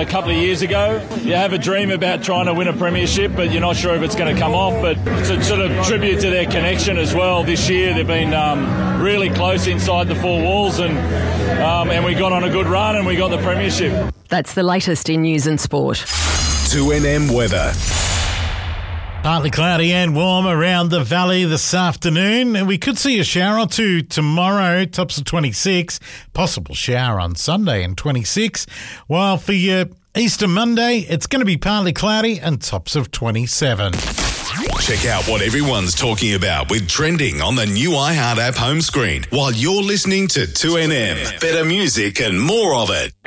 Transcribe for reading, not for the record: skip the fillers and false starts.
a couple of years ago. You have a dream about trying to win a premiership, but you're not sure if it's going to come off. But it's a sort of tribute to their connection as well. This year they've been really close inside the four walls, and we got on a good run and we got the premiership. That's the latest in news and sport. 2NM weather. Partly cloudy and warm around the valley this afternoon. And we could see a shower or two tomorrow, tops of 26. Possible shower on Sunday and 26. While for your Easter Monday, it's going to be partly cloudy and tops of 27. Check out what everyone's talking about with Trending on the new iHeart app home screen while you're listening to 2NM. Better music and more of it.